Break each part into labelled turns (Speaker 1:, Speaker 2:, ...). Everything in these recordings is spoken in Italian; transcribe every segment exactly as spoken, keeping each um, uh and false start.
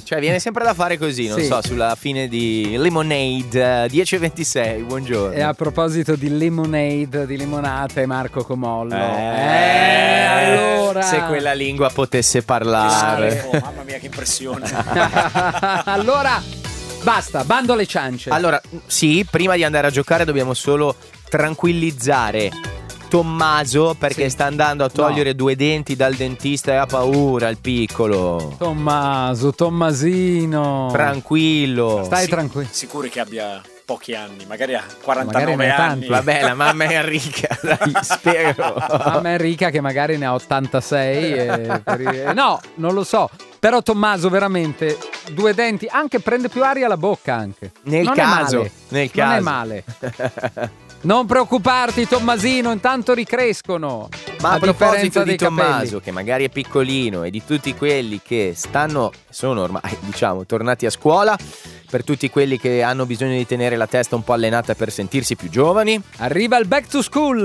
Speaker 1: sì, cioè viene sempre da fare così, non
Speaker 2: Sì.
Speaker 1: so, sulla fine di Lemonade, dieci e ventisei, buongiorno.
Speaker 2: E a proposito di lemonade, di limonate, Marco Comollo.
Speaker 1: Eh,
Speaker 2: Eh, allora.
Speaker 1: Se quella lingua potesse parlare.
Speaker 3: Oh, mamma mia, che impressione.
Speaker 2: Allora, basta, bando alle ciance.
Speaker 1: Allora, sì, prima di andare a giocare dobbiamo solo tranquillizzare Tommaso perché
Speaker 2: Sì.
Speaker 1: sta andando a togliere
Speaker 2: No.
Speaker 1: due denti dal dentista e ha paura il piccolo.
Speaker 2: Tommaso, Tommasino.
Speaker 1: Tranquillo.
Speaker 2: Stai
Speaker 3: Sì,
Speaker 2: tranquillo.
Speaker 3: Sicuri che abbia pochi anni, magari ha
Speaker 2: Magari
Speaker 3: quarantanove
Speaker 2: ne ha
Speaker 3: anni.
Speaker 2: tanti.
Speaker 1: Vabbè, la mamma è Enrica, dai, spero.
Speaker 2: Mamma Enrica che magari ne ha ottantasei e per i- no, non lo so. Però Tommaso veramente due denti, anche prende più aria alla bocca anche.
Speaker 1: Nel
Speaker 2: non
Speaker 1: caso,
Speaker 2: è male.
Speaker 1: nel
Speaker 2: Non
Speaker 1: caso.
Speaker 2: è male. Non preoccuparti Tommasino, intanto ricrescono.
Speaker 1: Ma a, proposito
Speaker 2: differenza
Speaker 1: di
Speaker 2: dei
Speaker 1: Tommaso,
Speaker 2: capelli.
Speaker 1: che magari è piccolino, e di tutti quelli che stanno, sono ormai, diciamo, tornati a scuola, per tutti quelli che hanno bisogno di tenere la testa un po' allenata per sentirsi più giovani,
Speaker 2: Arriva il back to school.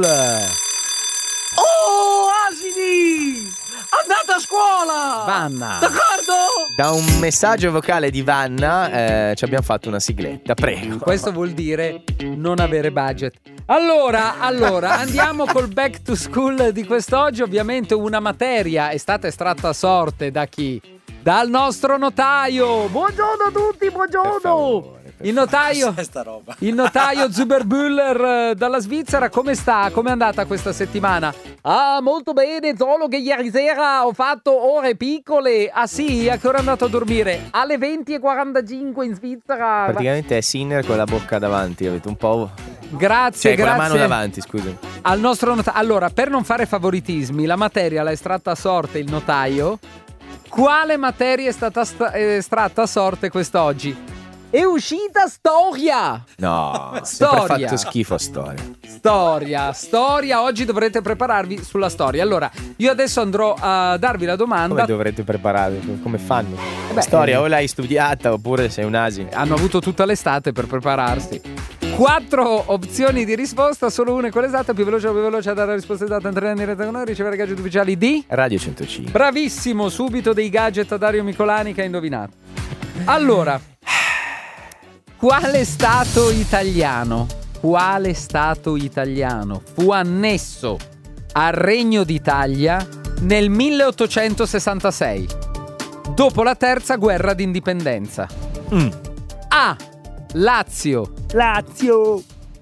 Speaker 4: Oh, asini! Andate a scuola!
Speaker 2: Vanna.
Speaker 4: D'accordo?
Speaker 1: da un messaggio vocale di Vanna, eh, ci abbiamo fatto una sigletta, prego.
Speaker 2: Questo vuol dire non avere budget. Allora, allora, andiamo col back to school di quest'oggi. Ovviamente una materia è stata estratta a sorte da chi? Dal nostro notaio. Buongiorno a tutti,
Speaker 1: Per
Speaker 2: buongiorno.
Speaker 1: favore, per
Speaker 2: Il notaio,
Speaker 3: Cos'è sta roba?
Speaker 2: il notaio Zuberbüller eh, dalla Svizzera, come sta? Come è andata questa settimana? Ah, molto bene, solo che ieri sera ho fatto ore piccole. Ah sì? A che ora è andato a dormire? Alle venti e quarantacinque in Svizzera.
Speaker 1: Praticamente è Sinner con la bocca davanti, avete un po'...
Speaker 2: Grazie,
Speaker 1: Cioè, con la
Speaker 2: grazie.
Speaker 1: mano davanti, scusami.
Speaker 2: Al nostro notaio. Allora, per non fare favoritismi, la materia l'ha estratta a sorte il notaio. Quale materia è stata sta- estratta a sorte quest'oggi? È uscita storia!
Speaker 1: No, ha sempre
Speaker 2: Storia.
Speaker 1: fatto schifo a storia.
Speaker 2: Storia, storia. Oggi dovrete prepararvi sulla storia. Allora, io adesso andrò a darvi la domanda.
Speaker 1: Come dovrete prepararvi? Come fanno?
Speaker 2: beh,
Speaker 1: La storia
Speaker 2: eh.
Speaker 1: o l'hai studiata oppure sei un asino.
Speaker 2: Hanno avuto tutta l'estate per prepararsi. Quattro opzioni di risposta, solo una è quella esatta. Più veloce o più veloce a dare la risposta esatta, entrare in diretta con noi, ricevere gadget ufficiali di...
Speaker 1: Radio centocinque.
Speaker 2: Bravissimo, subito dei gadget a Dario Micolani che ha indovinato. Allora, quale stato italiano, quale stato italiano fu annesso al Regno d'Italia nel milleottocentosessantasei, dopo la terza guerra d'indipendenza?
Speaker 1: Mm.
Speaker 2: A. Lazio. Lazio.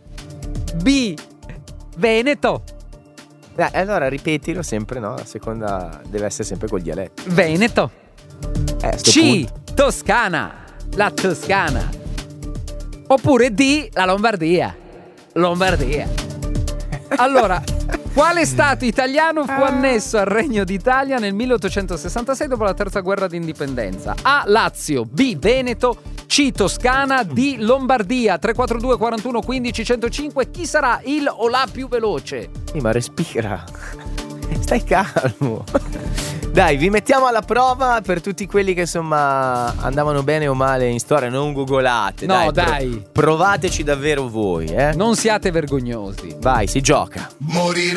Speaker 2: B. Veneto.
Speaker 1: Dai, allora ripetilo sempre, no? La seconda deve essere sempre col dialetto.
Speaker 2: Veneto.
Speaker 1: Eh, a sto
Speaker 2: C.
Speaker 1: punto.
Speaker 2: Toscana. La Toscana. Oppure D. La Lombardia. Lombardia. Allora, quale stato italiano fu annesso al Regno d'Italia nel milleottocentosessantasei dopo la terza guerra d'indipendenza? A. Lazio. B. Veneto. C. Toscana. D. Lombardia. tre quattro due quarantuno quindici centocinque. Chi sarà il o la più veloce?
Speaker 1: Sì, ma respira. Stai calmo. Dai, vi mettiamo alla prova per tutti quelli che insomma andavano bene o male in storia. Non googolate.
Speaker 2: No,
Speaker 1: dai. pro-
Speaker 2: dai.
Speaker 1: provateci davvero voi, eh.
Speaker 2: Non siate vergognosi.
Speaker 1: Vai, si gioca.
Speaker 5: Morire